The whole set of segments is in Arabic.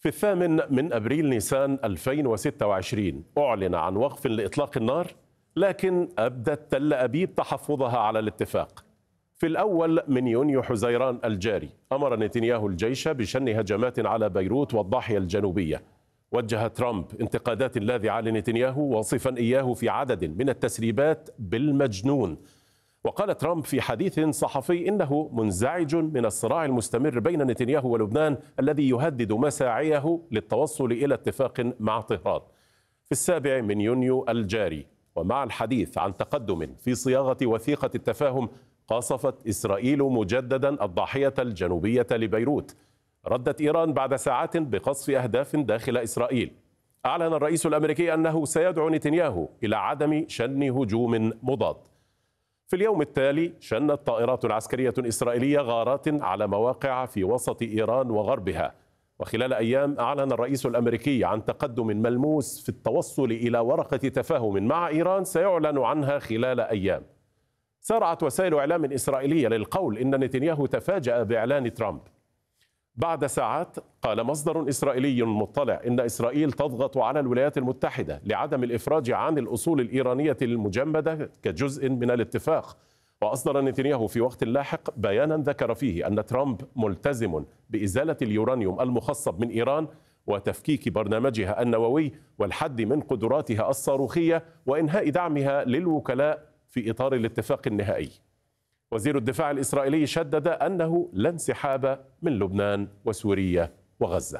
في 8 أبريل نيسان 2026 أعلن عن وقف لإطلاق النار، لكن أبدت تل أبيب تحفظها على الاتفاق. في 1 يونيو حزيران الجاري أمر نتنياهو الجيش بشن هجمات على بيروت والضاحية الجنوبية. وجه ترامب انتقادات لاذعة لنتنياهو، واصفا إياه في عدد من التسريبات بالمجنون. وقال ترامب في حديث صحفي إنه منزعج من الصراع المستمر بين نتنياهو ولبنان الذي يهدد مساعيه للتوصل إلى اتفاق مع طهران. في 7 يونيو الجاري، ومع الحديث عن تقدم في صياغة وثيقة التفاهم، قاصفت إسرائيل مجددا الضاحية الجنوبية لبيروت. ردت إيران بعد ساعات بقصف أهداف داخل إسرائيل. أعلن الرئيس الأمريكي أنه سيدعو نتنياهو إلى عدم شن هجوم مضاد. في اليوم التالي شنت طائرات عسكرية إسرائيلية غارات على مواقع في وسط إيران وغربها. وخلال أيام أعلن الرئيس الأمريكي عن تقدم ملموس في التوصل إلى ورقة تفاهم مع إيران سيعلن عنها خلال أيام. سارعت وسائل إعلام إسرائيلية للقول إن نتنياهو تفاجأ بإعلان ترامب. بعد ساعات قال مصدر إسرائيلي مطلع إن إسرائيل تضغط على الولايات المتحدة لعدم الإفراج عن الأصول الإيرانية المجمدة كجزء من الاتفاق. وأصدر نتنياهو في وقت لاحق بيانا ذكر فيه أن ترامب ملتزم بإزالة اليورانيوم المخصب من إيران وتفكيك برنامجها النووي والحد من قدراتها الصاروخية وإنهاء دعمها للوكلاء في إطار الاتفاق النهائي. وزير الدفاع الإسرائيلي شدد أنه لا انسحاب من لبنان وسوريا وغزة.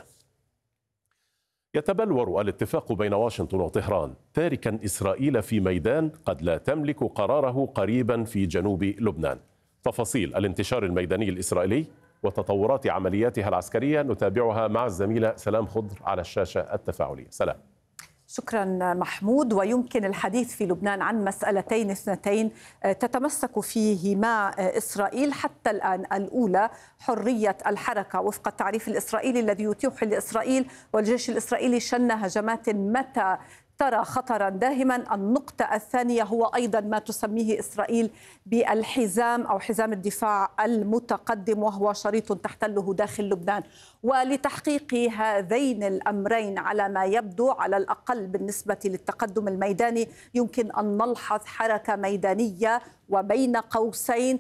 يتبلور الاتفاق بين واشنطن وطهران، تاركا إسرائيل في ميدان قد لا تملك قراره قريبا في جنوب لبنان. تفاصيل الانتشار الميداني الإسرائيلي وتطورات عملياتها العسكرية نتابعها مع الزميلة سلام خضر على الشاشة التفاعلية. سلام. شكرا محمود. ويمكن الحديث في لبنان عن مسألتين اثنتين تتمسك فيهما إسرائيل حتى الآن. الأولى حرية الحركة وفق التعريف الإسرائيلي الذي يتيح لإسرائيل والجيش الإسرائيلي شن هجمات متى ترى خطرا داهما. النقطة الثانية هو أيضا ما تسميه إسرائيل بالحزام أو حزام الدفاع المتقدم، وهو شريط تحتله داخل لبنان. ولتحقيق هذين الأمرين على ما يبدو، على الأقل بالنسبة للتقدم الميداني، يمكن أن نلحظ حركة ميدانية وبين قوسين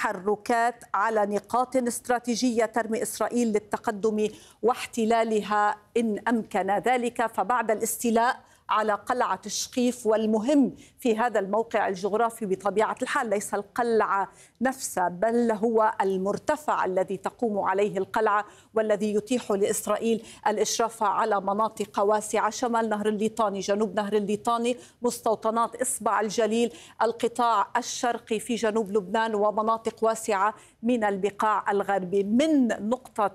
تحركات على نقاط استراتيجية ترمي إسرائيل للتقدم واحتلالها إن أمكن ذلك. فبعد الاستيلاء على قلعة شقيف، والمهم في هذا الموقع الجغرافي بطبيعة الحال ليس القلعة نفسها بل هو المرتفع الذي تقوم عليه القلعة والذي يتيح لإسرائيل الإشراف على مناطق واسعة: شمال نهر الليطاني، جنوب نهر الليطاني، مستوطنات إصبع الجليل، القطاع الشرقي في جنوب لبنان، ومناطق واسعة من البقاع الغربي. من نقطة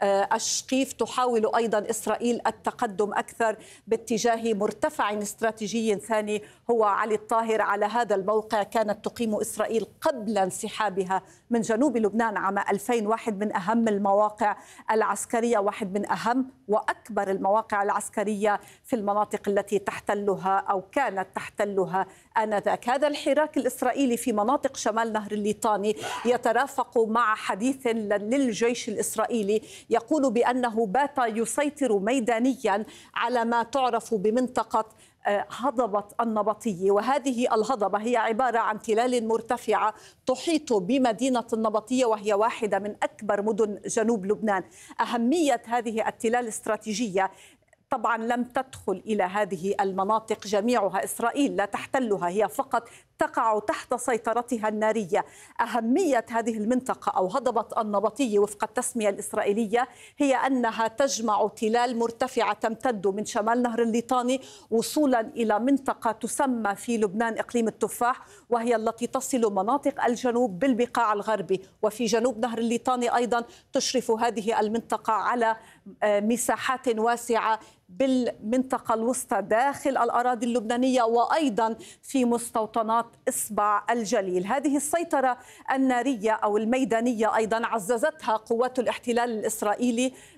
الشقيف تحاول أيضا إسرائيل التقدم أكثر باتجاه مرتفع استراتيجي ثاني هو علي الطاهر. على هذا الموقع كانت تقيم إسرائيل قبل انسحابها من جنوب لبنان عام 2001 من أهم المواقع العسكرية، واحد من أهم وأكبر المواقع العسكرية في المناطق التي تحتلها أو كانت تحتلها آنذاك. هذا الحراك الإسرائيلي في مناطق شمال نهر الليطاني يترافق مع حديث للجيش الإسرائيلي يقول بأنه بات يسيطر ميدانيا على ما تعرف بمنطقة هضبة النبطية. وهذه الهضبة هي عبارة عن تلال مرتفعة تحيط بمدينة النبطية، وهي واحدة من أكبر مدن جنوب لبنان. أهمية هذه التلال الاستراتيجية طبعا لم تدخل إلى هذه المناطق جميعها إسرائيل، لا تحتلها، هي فقط تقع تحت سيطرتها النارية. أهمية هذه المنطقة أو هضبة النبطية وفق التسمية الإسرائيلية هي أنها تجمع تلال مرتفعة تمتد من شمال نهر الليطاني وصولا إلى منطقة تسمى في لبنان إقليم التفاح، وهي التي تصل مناطق الجنوب بالبقاع الغربي. وفي جنوب نهر الليطاني أيضا تشرف هذه المنطقة على مساحات واسعة بالمنطقة الوسطى داخل الأراضي اللبنانية وأيضا في مستوطنات إصبع الجليل. هذه السيطرة النارية أو الميدانية أيضا عززتها قوات الاحتلال الإسرائيلي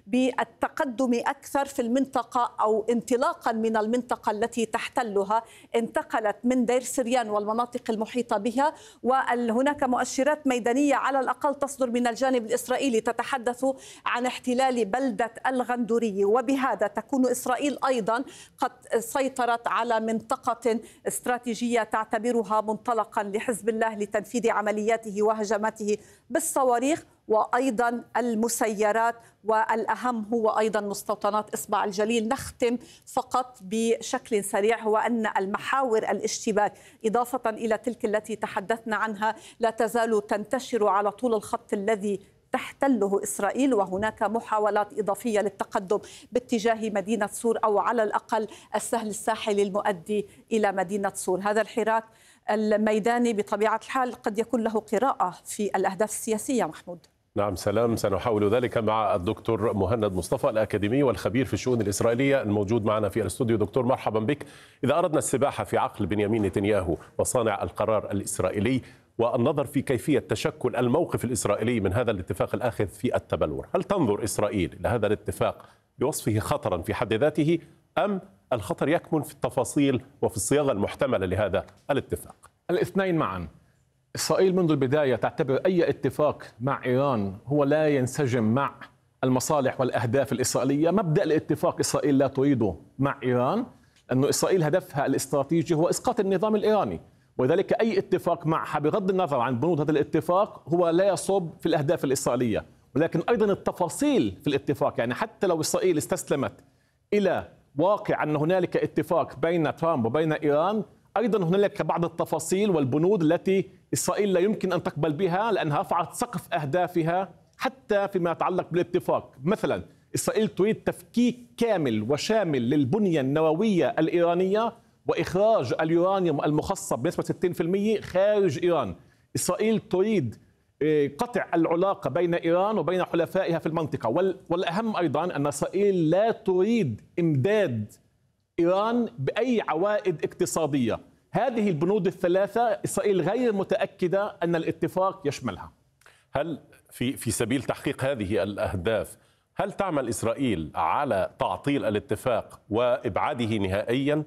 بالتقدم أكثر في المنطقة، أو انطلاقا من المنطقة التي تحتلها انتقلت من دير سريان والمناطق المحيطة بها. وهناك مؤشرات ميدانية على الأقل تصدر من الجانب الإسرائيلي تتحدث عن احتلال بلدة الغندورية، وبهذا تكون إسرائيل أيضا قد سيطرت على منطقة استراتيجية تعتبرها منطلقا لحزب الله لتنفيذ عملياته وهجماته بالصواريخ وأيضا المسيرات، والأهم هو أيضا مستوطنات إصبع الجليل. نختم فقط بشكل سريع، هو أن المحاور الاشتباك إضافة إلى تلك التي تحدثنا عنها لا تزال تنتشر على طول الخط الذي تحتله إسرائيل، وهناك محاولات إضافية للتقدم باتجاه مدينة صور أو على الأقل السهل الساحلي المؤدي إلى مدينة صور. هذا الحراك الميداني بطبيعة الحال قد يكون له قراءة في الأهداف السياسية. محمود. نعم سلام، سنحاول ذلك مع الدكتور مهند مصطفى الأكاديمي والخبير في الشؤون الإسرائيلية الموجود معنا في الاستوديو. دكتور مرحبا بك. إذا أردنا السباحة في عقل بنيامين نتنياهو وصانع القرار الإسرائيلي والنظر في كيفية تشكل الموقف الإسرائيلي من هذا الاتفاق الآخذ في التبلور، هل تنظر إسرائيل إلى هذا الاتفاق بوصفه خطرا في حد ذاته، أم الخطر يكمن في التفاصيل وفي الصياغة المحتملة لهذا الاتفاق؟ الاثنين معا. إسرائيل منذ البداية تعتبر أي اتفاق مع إيران هو لا ينسجم مع المصالح والأهداف الإسرائيلية. مبدأ الاتفاق إسرائيل لا تريده مع إيران، لأن إسرائيل هدفها الاستراتيجي هو إسقاط النظام الإيراني، ولذلك أي اتفاق معها بغض النظر عن بنود هذا الاتفاق هو لا يصب في الأهداف الإسرائيلية. ولكن أيضا التفاصيل في الاتفاق، يعني حتى لو إسرائيل استسلمت إلى واقع أن هنالك اتفاق بين ترامب وبين إيران، أيضا هنالك بعض التفاصيل والبنود التي إسرائيل لا يمكن أن تقبل بها لأنها رفعت سقف أهدافها حتى فيما يتعلق بالاتفاق. مثلا إسرائيل تريد تفكيك كامل وشامل للبنية النووية الإيرانية وإخراج اليورانيوم المخصب بنسبة 60% خارج إيران. إسرائيل تريد قطع العلاقة بين إيران وبين حلفائها في المنطقة، والأهم أيضا أن إسرائيل لا تريد إمداد إيران بأي عوائد اقتصادية. هذه البنود الثلاثة إسرائيل غير متأكدة أن الاتفاق يشملها. هل في سبيل تحقيق هذه الأهداف هل تعمل إسرائيل على تعطيل الاتفاق وإبعاده نهائيا،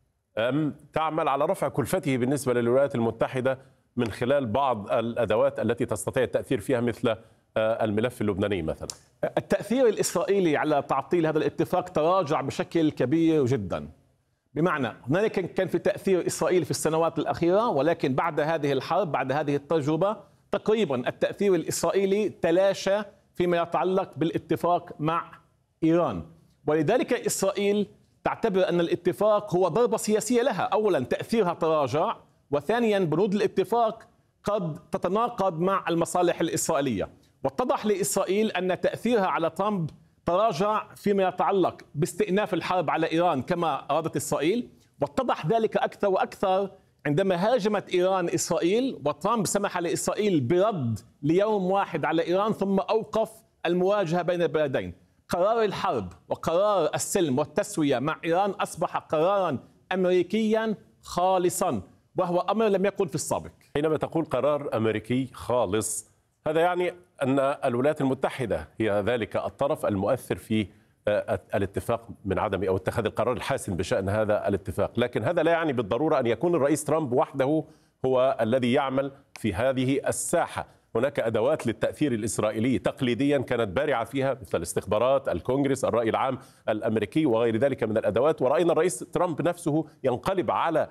أم تعمل على رفع كلفته بالنسبة للولايات المتحدة من خلال بعض الأدوات التي تستطيع التأثير فيها مثل الملف اللبناني مثلا؟ التأثير الإسرائيلي على تعطيل هذا الاتفاق تراجع بشكل كبير جدا. بمعنى هنالك كان في تأثير إسرائيلي في السنوات الأخيرة، ولكن بعد هذه الحرب، بعد هذه التجربة، تقريبا التأثير الإسرائيلي تلاشى فيما يتعلق بالاتفاق مع إيران. ولذلك إسرائيل تعتبر أن الاتفاق هو ضربة سياسية لها. أولا تأثيرها تراجع، وثانيا بنود الاتفاق قد تتناقض مع المصالح الإسرائيلية. واتضح لإسرائيل أن تأثيرها على ترامب تراجع فيما يتعلق باستئناف الحرب على إيران كما أرادت إسرائيل، واتضح ذلك أكثر وأكثر عندما هاجمت إيران إسرائيل، وترامب سمح لإسرائيل برد ليوم واحد على إيران ثم أوقف المواجهة بين البلدين. قرار الحرب وقرار السلم والتسوية مع إيران أصبح قرارا أمريكيا خالصا، وهو أمر لم يكن في السابق. حينما تقول قرار أمريكي خالص، هذا يعني أن الولايات المتحدة هي ذلك الطرف المؤثر في الاتفاق من عدم أو اتخاذ القرار الحاسم بشأن هذا الاتفاق، لكن هذا لا يعني بالضرورة أن يكون الرئيس ترامب وحده هو الذي يعمل في هذه الساحة. هناك أدوات للتأثير الإسرائيلي تقليديا كانت بارعة فيها مثل الاستخبارات، الكونغرس، الرأي العام الأمريكي وغير ذلك من الأدوات، ورأينا الرئيس ترامب نفسه ينقلب على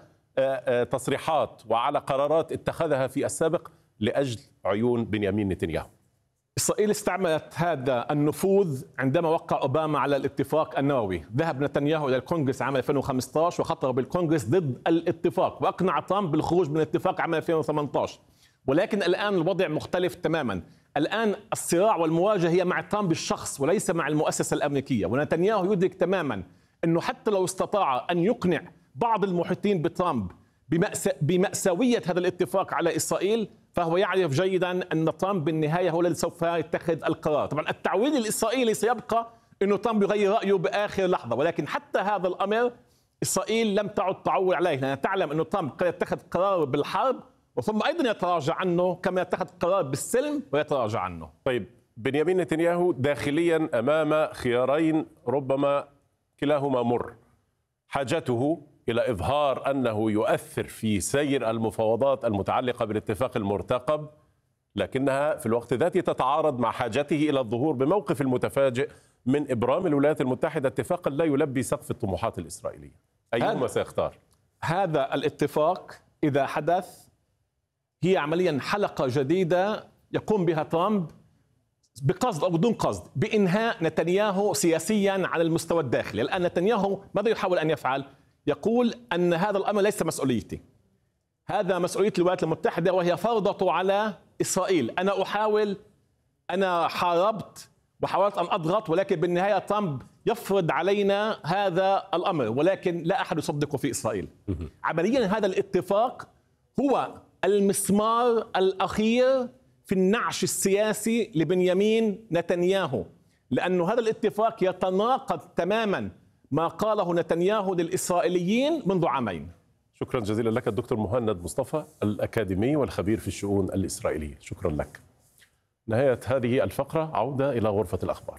تصريحات وعلى قرارات اتخذها في السابق لأجل عيون بنيامين نتنياهو. إسرائيل استعملت هذا النفوذ عندما وقع أوباما على الاتفاق النووي. ذهب نتنياهو إلى الكونغرس عام 2015 وخطر بالكونغرس ضد الاتفاق، وأقنع ترامب بالخروج من الاتفاق عام 2018. ولكن الآن الوضع مختلف تماما. الآن الصراع والمواجهة هي مع ترامب الشخص وليس مع المؤسسة الأمريكية. ونتنياهو يدرك تماما أنه حتى لو استطاع أن يقنع بعض المحيطين بترامب بمأساوية هذا الاتفاق على إسرائيل، فهو يعرف جيدا أن ترامب بالنهاية هو الذي سوف يتخذ القرار. طبعا التعويل الإسرائيلي سيبقى أنه ترامب يغير رأيه بآخر لحظة، ولكن حتى هذا الأمر إسرائيل لم تعد تعول عليه، لأنها تعلم أنه ترامب قد يتخذ قرار بالحرب وثم أيضا يتراجع عنه، كما يتخذ قرار بالسلم ويتراجع عنه. طيب بنيامين نتنياهو داخليا أمام خيارين ربما كلاهما مر. حاجته إلى إظهار أنه يؤثر في سير المفاوضات المتعلقة بالاتفاق المرتقب، لكنها في الوقت ذاته تتعارض مع حاجته إلى الظهور بموقف المتفاجئ من إبرام الولايات المتحدة اتفاقا لا يلبي سقف الطموحات الإسرائيلية. أيهما سيختار؟ هذا الاتفاق إذا حدث هي عمليا حلقة جديدة يقوم بها ترامب بقصد أو بدون قصد بإنهاء نتنياهو سياسيا على المستوى الداخلي. الآن نتنياهو ماذا يحاول أن يفعل؟ يقول أن هذا الأمر ليس مسؤوليتي، هذا مسؤولية الولايات المتحدة وهي فرضته على إسرائيل. أنا حاربت وحاولت أن أضغط، ولكن بالنهاية ترامب يفرض علينا هذا الأمر، ولكن لا أحد يصدقه في إسرائيل. عمليا هذا الاتفاق هو المسمار الأخير في النعش السياسي لبنيامين نتنياهو، لأن هذا الاتفاق يتناقض تماما ما قاله نتنياهو للإسرائيليين منذ عامين. شكرا جزيلا لك الدكتور مهند مصطفى، الأكاديمي والخبير في الشؤون الإسرائيلية. شكرا لك. نهاية هذه الفقرة، عودة إلى غرفة الأخبار.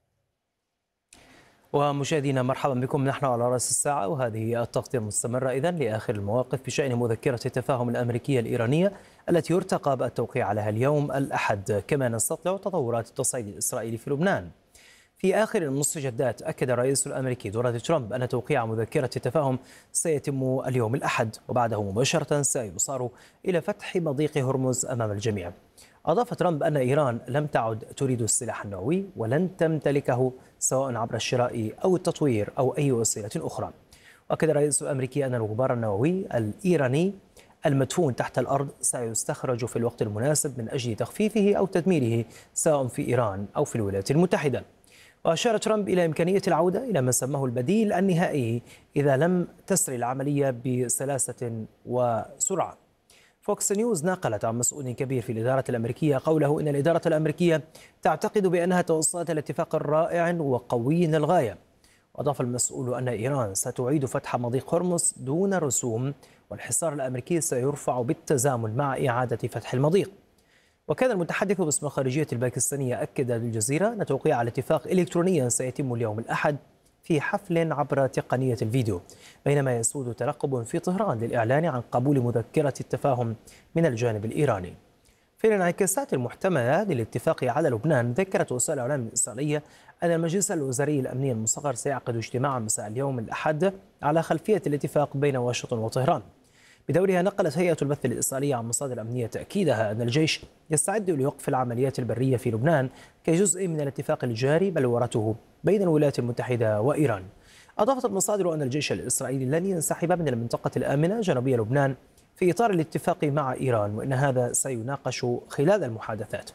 ومشاهدينا مرحبا بكم، نحن على رأس الساعة وهذه التغطية المستمرة إذن لآخر المواقف بشأن مذكرة التفاهم الأمريكية الإيرانية التي يرتقب التوقيع عليها اليوم الأحد. كما نستطلع تطورات التصعيد الإسرائيلي في لبنان. في آخر المستجدات أكد الرئيس الأمريكي دونالد ترامب أن توقيع مذكرة التفاهم سيتم اليوم الأحد، وبعده مباشرة سيصار إلى فتح مضيق هرمز أمام الجميع. أضاف ترامب أن إيران لم تعد تريد السلاح النووي ولن تمتلكه سواء عبر الشراء أو التطوير أو أي وسيلة أخرى. وأكد الرئيس الأمريكي أن الغبار النووي الإيراني المدفون تحت الأرض سيستخرج في الوقت المناسب من أجل تخفيفه أو تدميره سواء في إيران أو في الولايات المتحدة. وأشار ترامب إلى إمكانية العودة إلى ما سماه البديل النهائي إذا لم تسري العملية بسلاسة وسرعة. فوكس نيوز نقلت عن مسؤول كبير في الإدارة الأمريكية قوله إن الإدارة الأمريكية تعتقد بأنها توصلت إلى اتفاق رائع وقوي للغاية. وأضاف المسؤول أن إيران ستعيد فتح مضيق هرمز دون رسوم، والحصار الأمريكي سيرفع بالتزامن مع إعادة فتح المضيق. وكان المتحدث باسم الخارجية الباكستانية أكد للجزيرة أن توقيع الاتفاق إلكترونيا سيتم اليوم الأحد في حفل عبر تقنية الفيديو، بينما يسود ترقب في طهران للإعلان عن قبول مذكرة التفاهم من الجانب الإيراني. في الانعكاسات المحتملة للاتفاق على لبنان، ذكرت وسائل الإعلام الإسرائيلية أن المجلس الوزاري الأمني المصغر سيعقد اجتماعا مساء اليوم الأحد على خلفية الاتفاق بين واشنطن وطهران. بدورها نقلت هيئة البث الإسرائيلية عن مصادر أمنية تأكيدها أن الجيش يستعد لوقف العمليات البرية في لبنان كجزء من الاتفاق الجاري بلورته بين الولايات المتحدة وإيران. أضافت المصادر أن الجيش الإسرائيلي لن ينسحب من المنطقة الآمنة جنوبية لبنان في إطار الاتفاق مع إيران، وإن هذا سيناقش خلال المحادثات.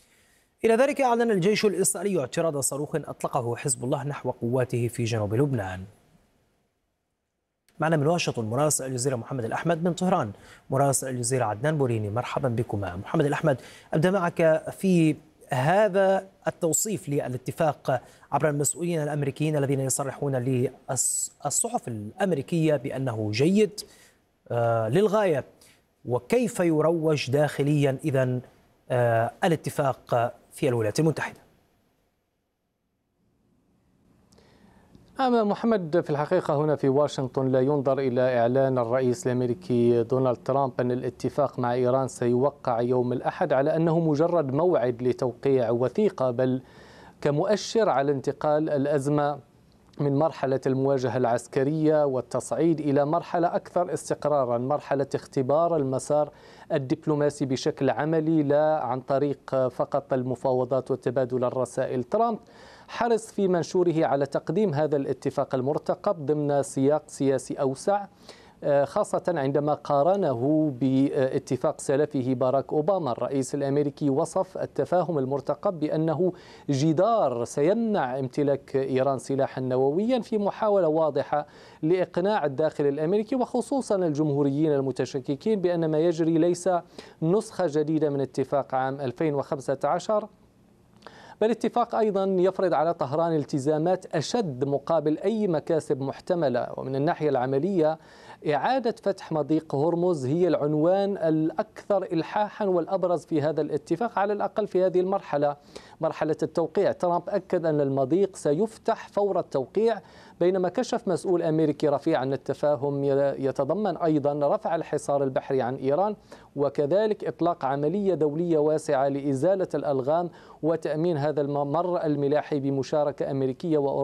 إلى ذلك أعلن الجيش الإسرائيلي اعتراض صاروخ أطلقه حزب الله نحو قواته في جنوب لبنان. معنا من واشنطن مراسل الجزيرة محمد الأحمد، من طهران مراسل الجزيرة عدنان بوريني. مرحبا بكما. محمد الأحمد، أبدأ معك في هذا التوصيف للاتفاق عبر المسؤولين الأمريكيين الذين يصرحون للصحف الأمريكية بأنه جيد للغاية، وكيف يروج داخليا إذن الاتفاق في الولايات المتحدة؟ محمد، في الحقيقة هنا في واشنطن لا ينظر إلى إعلان الرئيس الأمريكي دونالد ترامب أن الاتفاق مع إيران سيوقع يوم الأحد على أنه مجرد موعد لتوقيع وثيقة، بل كمؤشر على انتقال الأزمة من مرحلة المواجهة العسكرية والتصعيد إلى مرحلة أكثر استقرارا، مرحلة اختبار المسار الدبلوماسي بشكل عملي لا عن طريق فقط المفاوضات وتبادل الرسائل. ترامب حرص في منشوره على تقديم هذا الاتفاق المرتقب ضمن سياق سياسي أوسع، خاصة عندما قارنه باتفاق سلفه باراك أوباما. الرئيس الأمريكي وصف التفاهم المرتقب بأنه جدار سيمنع امتلاك إيران سلاحا نوويا، في محاولة واضحة لإقناع الداخل الأمريكي وخصوصا الجمهوريين المتشككين بأن ما يجري ليس نسخة جديدة من اتفاق عام 2015، بل اتفاق أيضا يفرض على طهران التزامات أشد مقابل أي مكاسب محتملة. ومن الناحية العملية إعادة فتح مضيق هرمز هي العنوان الأكثر إلحاحا والأبرز في هذا الاتفاق، على الأقل في هذه المرحلة، مرحلة التوقيع. ترامب أكد أن المضيق سيفتح فور التوقيع، بينما كشف مسؤول أمريكي رفيع أن التفاهم يتضمن أيضا رفع الحصار البحري عن إيران، وكذلك إطلاق عملية دولية واسعة لإزالة الألغام وتأمين هذا الممر الملاحي بمشاركة أمريكية وأوروبية